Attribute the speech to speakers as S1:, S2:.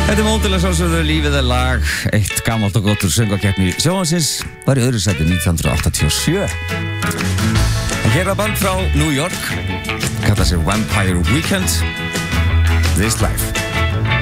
S1: Þetta mótilega sjálfsögðu lífið er lag, eitt gamalt og gott úr söngvakeppni sjónvarpsins, var í öðru sæti 1987. En hér er band frá New York, kallar sig Vampire Weekend, This Life.